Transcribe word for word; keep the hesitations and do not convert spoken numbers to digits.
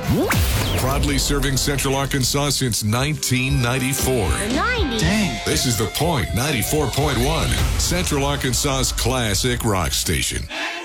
Proudly serving Central Arkansas since nineteen ninety-four. The nineties. Dang. This is The Point ninety-four point one, Central Arkansas's classic rock station.